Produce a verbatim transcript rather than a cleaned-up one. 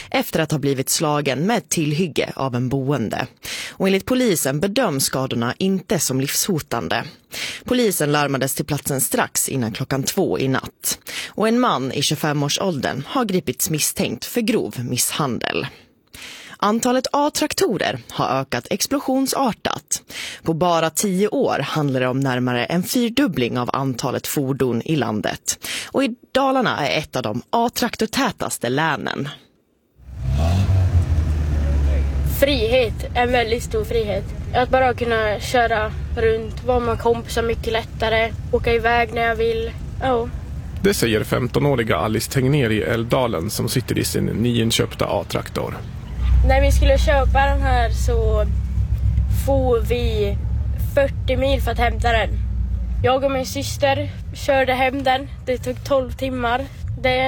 efter att ha blivit slagen med ett tillhygge av en boende. Och enligt polisen bedöms skadorna inte som livshotande. Polisen larmades till platsen strax innan klockan två i natt. Och en man i tjugofem-årsåldern har gripits misstänkt för grov misshandel. Antalet A-traktorer har ökat explosionsartat. På bara tio år handlar det om närmare en fyrdubbling av antalet fordon i landet. Och i Dalarna är ett av de A-traktortätaste länen. Frihet, en väldigt stor frihet. Att bara kunna köra runt, vara med kompisar mycket lättare, åka iväg när jag vill. Ja. Det säger femtonåriga Alice Tegner i Älvdalen som sitter i sin nyinköpta A-traktor. När vi skulle köpa den här så får vi fyrtio mil för att hämta den. Jag och min syster körde hem den. Det tog tolv timmar. Det